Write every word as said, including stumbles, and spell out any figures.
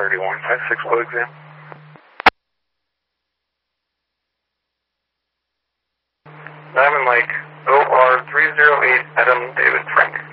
thirty-one five six flow exam. Diamond Lake, O R three zero eight, Adam David Frank.